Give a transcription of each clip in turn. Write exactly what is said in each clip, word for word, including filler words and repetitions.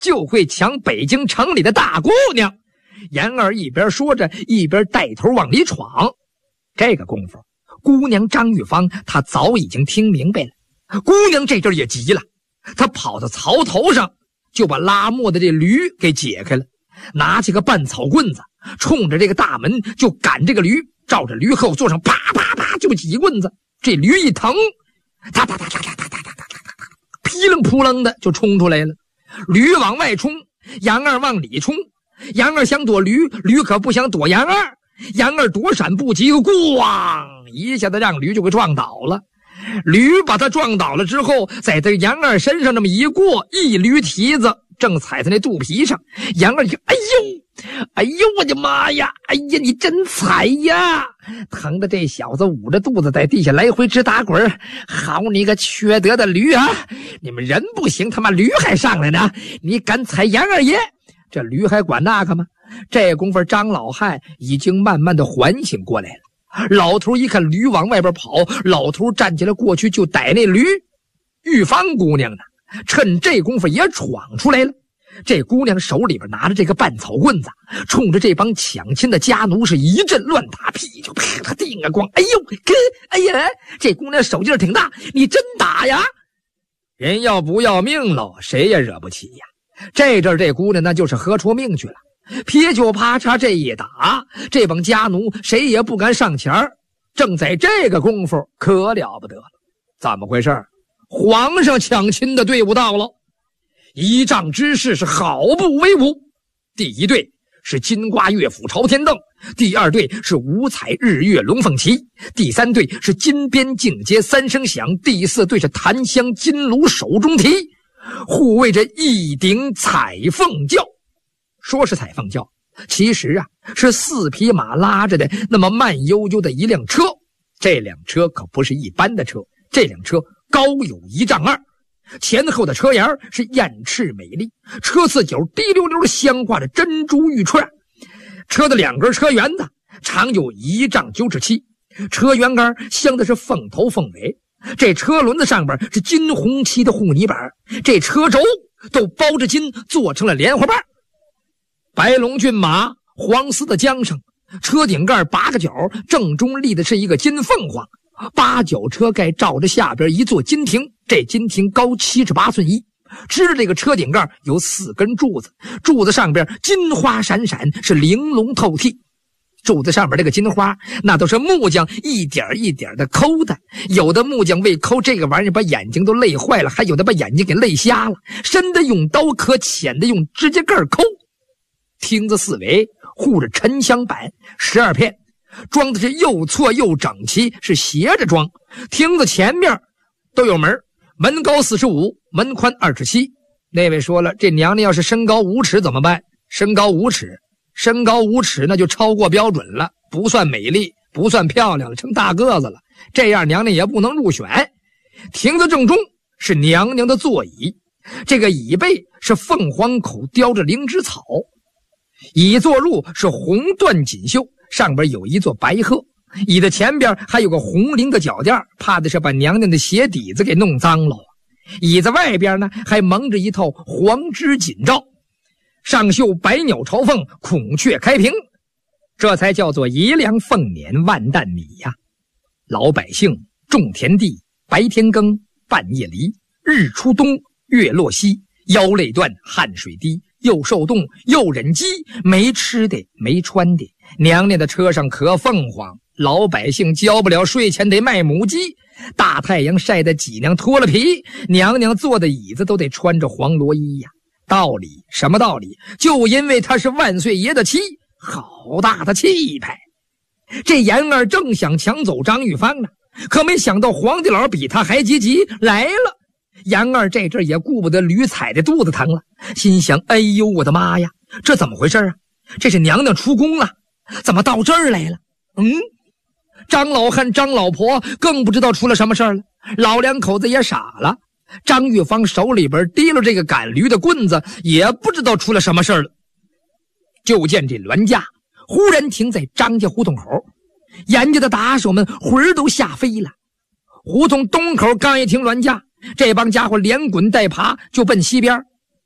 就会抢北京城里的大姑娘。杨二一边说着，一边带头往里闯。这个功夫，姑娘张玉芳她早已经听明白了。姑娘这阵也急了，她跑到槽头上，就把拉磨的这驴给解开了，拿起个半草棍子，冲着这个大门就赶这个驴，照着驴后座上啪啪啪就几棍子。这驴一疼，哒哒哒哒哒哒哒哒哒哒，噼楞扑棱的就冲出来了。驴往外冲，杨二往里冲。杨二想躲驴，驴可不想躲杨二。杨二躲闪不及，咣一下子让驴就给撞倒了。驴把他撞倒了之后，在这杨二身上这么一过，一驴蹄子正踩在那肚皮上。杨二就哎呦哎呦我的妈呀，哎呀你真踩呀，疼的这小子捂着肚子在地下来回直打滚。好你个缺德的驴啊，你们人不行，他妈驴还上来呢，你敢踩杨二爷？这驴还管那个吗？这功夫张老汉已经慢慢的缓醒过来了。老头一看驴往外边跑，老头站起来过去就逮那驴。玉芳姑娘呢，趁这功夫也闯出来了。这姑娘手里边拿着这个半草棍子，冲着这帮抢亲的家奴是一阵乱打，屁就啪啪叮啊咣，哎呦跟哎呀，这姑娘手劲挺大，你真打呀？人要不要命喽，谁也惹不起呀。这阵这姑娘那就是喝出命去了，劈就啪嚓这一打，这帮家奴谁也不敢上前儿。正在这个功夫，可了不得了，怎么回事？皇上抢亲的队伍到了。仪仗之势是好不威武。第一队是金瓜乐府朝天凳，第二队是五彩日月龙凤旗，第三队是金鞭竞阶三声响，第四队是檀香金炉手中提，护卫着一顶彩凤轿。说是彩凤轿，其实啊是四匹马拉着的那么慢悠悠的一辆车。这辆车可不是一般的车，这辆车高有一丈二，前后的车沿是艳赤美丽，车四角滴溜溜镶挂着珍珠玉串，车的两根车辕子长有一丈九尺七，车辕杆镶的是凤头凤尾，这车轮子上边是金红漆的护泥板，这车轴都包着金做成了莲花瓣。白龙骏马，黄丝的缰绳，车顶盖八个角，正中立的是一个金凤凰，八角车盖罩着下边一座金亭，这金亭高七尺八寸一，支着这个车顶盖有四根柱子，柱子上边金花闪闪，是玲珑透剔。柱子上边这个金花那都是木匠一点一点的抠的，有的木匠为抠这个玩意儿把眼睛都累坏了，还有的把眼睛给累瞎了，深的用刀刻，浅的用指甲盖抠。厅子四围护着沉香板十二片，装的是又错又整齐，是斜着装。厅子前面都有门，门高四十五，门宽二尺七。那位说了，这娘娘要是身高五尺怎么办？身高五尺，身高五尺那就超过标准了，不算美丽，不算漂亮了，成大个子了，这样娘娘也不能入选。亭子正中是娘娘的座椅，这个椅背是凤凰口雕着灵芝草，椅座褥是红缎锦绣，上边有一座白鹤，椅的前边还有个红绫的脚垫，怕的是把娘娘的鞋底子给弄脏了。椅子外边呢还蒙着一套黄织锦罩，上绣百鸟朝凤，孔雀开屏，这才叫做一粮凤辇万担米呀。老百姓种田地，白天耕，半夜犁，日出东，月落西，腰累断，汗水滴，又受冻又忍饥，没吃的没穿的。娘娘的车上可凤凰，老百姓交不了税钱得卖母鸡，大太阳晒得脊梁脱了皮，娘娘坐的椅子都得穿着黄罗衣呀。道理什么道理？就因为她是万岁爷的妻，好大的气派。这严儿正想抢走张玉芳呢，可没想到皇帝老比他还积极来了。杨二这阵也顾不得驴踩的肚子疼了，心想哎呦我的妈呀，这怎么回事啊？这是娘娘出宫了，怎么到这儿来了？嗯，张老汉张老婆更不知道出了什么事儿了，老两口子也傻了。张玉芳手里边提了这个赶驴的棍子，也不知道出了什么事儿了。就见这銮驾忽然停在张家胡同口，严家的打手们魂儿都吓飞了。胡同东口刚一停銮驾，这帮家伙连滚带爬就奔西边。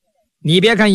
你别看